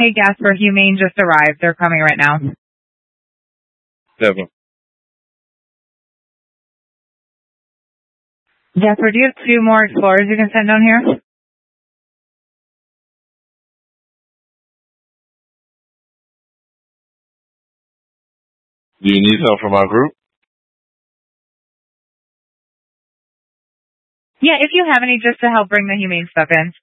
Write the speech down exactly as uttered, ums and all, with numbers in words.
Hey, Gasper, Humane just arrived. They're coming right now. Seven. Jasper, do you have two more Explorers you can send down here? Do you need help from our group? Yeah, if you have any, just to help bring the Humane stuff in.